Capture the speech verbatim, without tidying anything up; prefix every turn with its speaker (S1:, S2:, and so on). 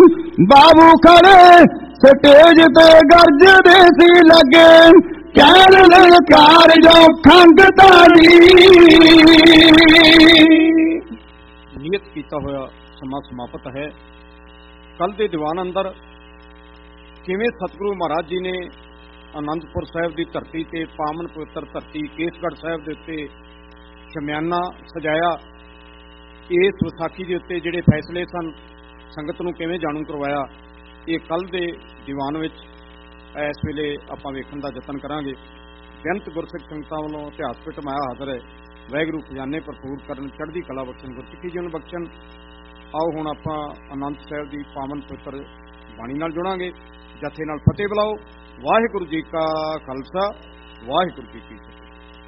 S1: बाबू खड़े स्टेज ते गरजदे सी लगे कहन ललकार जो खंगता दी।
S2: नियत कीता होया समा समाप्त है। कल दे दीवान अंदर किवें सतगुरु महाराज जी ने आनंदपुर साहिब की धरती ते पावन पवित्र धरती केसगढ़ साहिब के उत्ते शमियाना सजाया, इस विसाखी के उत्ते जिहड़े फैसले सन संगत नूं किवें जाणू करवाया, ये कल दे दीवान विच इस वेले आपां वेखण दा यतन करांगे। बेअंत गुरसिख संगतां वल्लों इतिहास पिटमाया हाज़र है। वाहिगुरू खजाने भरपूर करन, चढ़दी कला बख्शण, गुरसिੱਖੀ जीवन बख्शण। आओ हुण आपां आनंद साहिब की पावन पवित्र बाणी नाल जुड़ांगे। जथे नाल फतेह बुलाओ। वाहिगुरू जी का खालसा, वाहिगुरू जी की फतेह।